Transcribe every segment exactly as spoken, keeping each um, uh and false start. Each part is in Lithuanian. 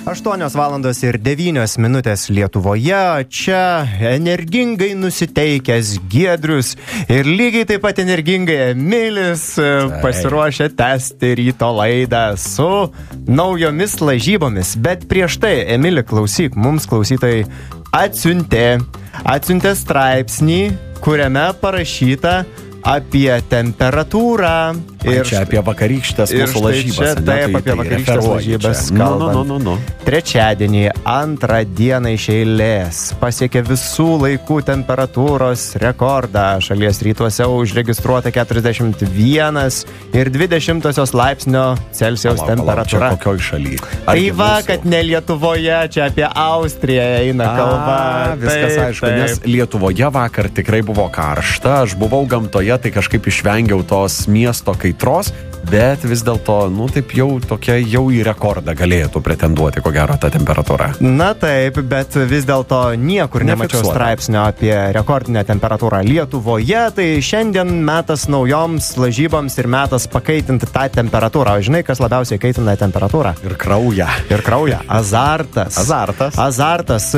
aštuonios valandos ir devynios minutės Lietuvoje. Čia energingai nusiteikęs Giedrius ir lygiai taip pat energingai Emilis pasiruošę tęsti ryto laidą su naujomis lažybomis. Bet prieš tai, Emili, klausyk, mums klausytojai atsiuntė, atsiuntė straipsnį, kuriame parašyta apie temperatūrą. Ir čia apie vakarykštės mūsų lažybas. Čia taip, apie vakarykštės lažybas kalbant. No, no, no, no. Trečiadienį, antrą dieną iš eilės, pasiekė visų laikų temperatūros rekordą. Šalies rytuose užregistruota keturiasdešimt vienas ir dvi dešimtosios laipsnio Celsijaus Palauk, temperatūra. Palauk, čia kokioj šaly? Tai va, kad ne Lietuvoje, čia apie Austriją eina kalba. A, viskas taip, aišku, taip. nes Lietuvoje vakar tikrai buvo karšta. Aš buvau gamtoje, tai kažkaip išvengiau tos miesto kaitros, bet vis dėlto, nu taip jau tokia jau į rekordą galėtų pretenduoti, ko gero, ta temperatūra. Na taip, bet vis dėlto niekur nemačiau Nefiksuota. straipsnio apie rekordinę temperatūrą Lietuvoje, tai šiandien metas naujoms lažyboms ir metas pakaitinti tą temperatūrą. O žinai, kas labiausiai kaitina temperatūrą? Ir kraują. Ir kraują. Azartas. Azartas. Azartas.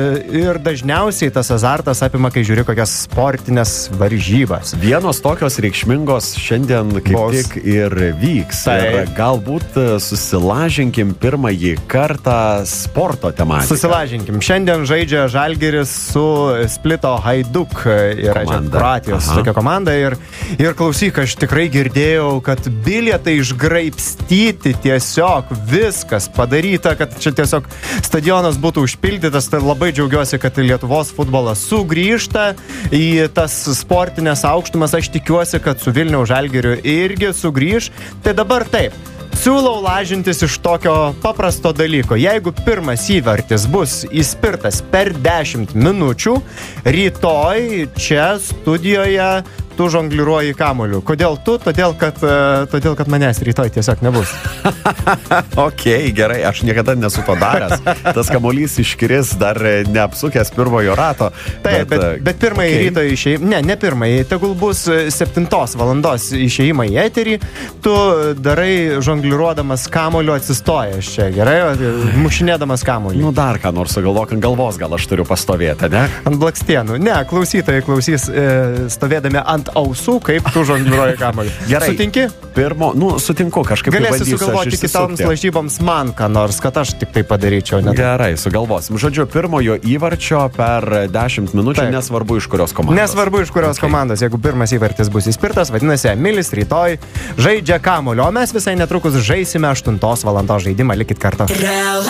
Ir dažniausiai tas azartas apima, kai žiūri kokias sportinės varžybas. Vienos tokios reikšmingos šiandien kaip Bos. tik ir vyks. Taip. Ir galbūt susilažinkim pirmąjį kartą sporto tematiką. Susilažinkim. Šiandien žaidžia Žalgiris su Splito Hajduk. Yra čia Komanda. Kroatijos Aha. tokia komanda. Ir, ir klausyk, aš tikrai girdėjau, kad bilietai išgraibstyti tiesiog viskas padaryta, kad čia tiesiog stadionas būtų užpildytas. Tai labai džiaugiuosi, kad Lietuvos futbolas sugrįžta į tas sportinės aukštumas. Aš tikiuosi, kad su Vilniaus Žalgiriu irgi sugrįž. Tai dabar taip. Siūlau lažintis iš tokio paprasto dalyko. Jeigu pirmas įvartis bus įspirtas per dešimt minučių, rytoj čia studijoje tu žongliruoji kamuoliu. Kodėl tu? Todėl, kad, uh, todėl, kad manęs rytoj tiesiog nebus. Ok, gerai, aš niekada nesu to daręs. Tas kamuolys iškris dar neapsukęs pirmojo rato. Taip, bet, bet, bet pirmąjį okay. ryto išėjimą, ne, ne pirmąjį, tegul bus septintos valandos išėjimą į eterį, tu darai žongliruodamas kamuoliu atsistojęs čia, gerai, mušinėdamas kamuolį. Nu dar ką nors sugalvok, ant galvos gal aš turiu pastovėti, ne? Ant blakstienų. Ne, klausytojai klausys e, stovėdami ant ausų, kaip tu žongliruoji kamuolį. Gerai. Sutinki? Pirmo, nu, sutinku, kažkaip Galėsi bandysiu aš sugalvoti kitoms išsisukti. lažyboms man ką nors, kad aš tik tai padaryčiau. Net. Gerai, sugalvosim. Žodžiu, pirmojo įvarčio per dešimt minučių, Taip. nesvarbu iš kurios komandos. Nesvarbu iš kurios Okay. komandos. Jeigu pirmas įvartis bus įspirtas, vadinasi, Emilis rytoj žaidžia kamuolio, o mes visai netrukus žaisime aštuntos valandos žaidimą. Likit kartu.